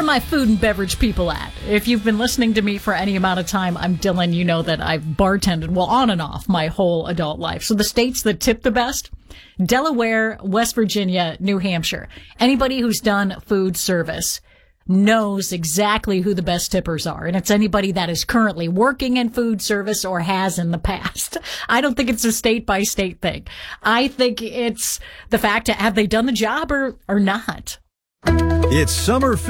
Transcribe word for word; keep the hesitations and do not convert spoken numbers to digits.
are my food and beverage people at? If you've been listening to me for any amount of time, I'm Dylan. You know that I've bartended, well, on and off my whole adult life. So the states that tip the best, Delaware, West Virginia, New Hampshire. Anybody who's done food service knows exactly who the best tippers are. And it's anybody that is currently working in food service or has in the past. I don't think it's a state by state thing. I think it's the fact that have they done the job or, or not? It's summer